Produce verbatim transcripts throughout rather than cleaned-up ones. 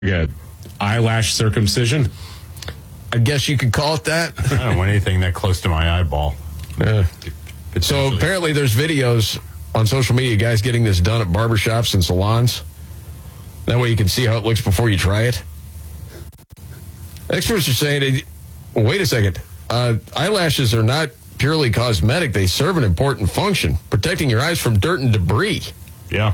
Yeah, eyelash circumcision. I guess you could call it that. I don't want anything that close to my eyeball. Uh, so apparently there's videos on social media, guys getting this done at barbershops and salons. That way you can see how it looks before you try it. Experts are saying, wait a second, uh, eyelashes are not purely cosmetic. They serve an important function, protecting your eyes from dirt and debris. Yeah.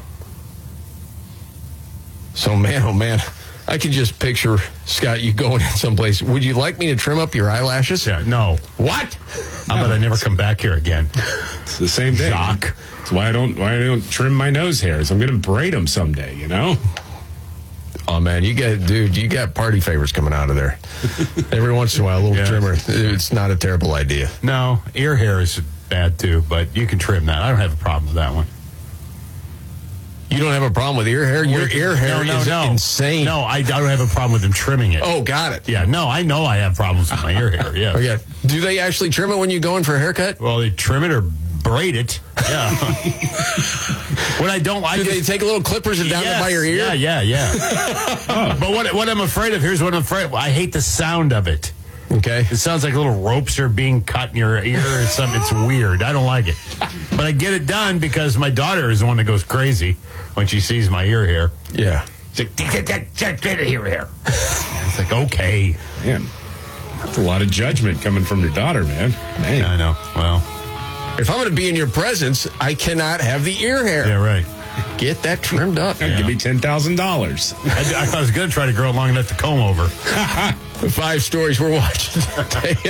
So, man, oh, man, I can just picture, Scott, you going in someplace. Would you like me to trim up your eyelashes? Yeah, no. What? How about I never come back here again? It's the same thing. Shock. That's why I don't why I don't trim my nose hairs. I'm going to braid them someday, you know? Oh, man, you got, dude, you got party favors coming out of there. Every once in a while, a little Yeah. trimmer. It's not a terrible idea. No, ear hair is bad, too, but you can trim that. I don't have a problem with that one. You don't have a problem with ear hair? Your With- ear hair no, no, is no. insane. No, I don't have a problem with them trimming it. Oh, got it. Yeah, no, I know I have problems with my ear hair, yeah. Okay. Do they actually trim it when you go in for a haircut? Well, they trim it or braid it. Yeah. What I don't like Do they is... take little clippers and down Yes, it by your ear? Yeah, yeah, yeah. But what, what I'm afraid of, here's what I'm afraid of. I hate the sound of it. Okay. It sounds like little ropes are being cut in your ear or something. It's weird. I don't like it. But I get it done because my daughter is the one that goes crazy when she sees my ear hair. Yeah. She's like, get, get, get, get it here, here. It's like, okay. Man, that's a lot of judgment coming from your daughter, man. Man. I know. Well, If I'm going to be in your presence, I cannot have the ear hair. yeah, right. Get that trimmed up. Give me ten thousand dollars. I, I thought I was going to try to grow long enough to comb over. Five stories we're watching today.